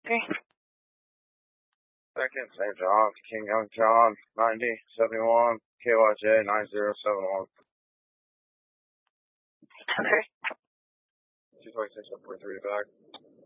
Okay. Second, St. John, King Young John, 9071, KYJ 9071. Okay. 226 up 43 back.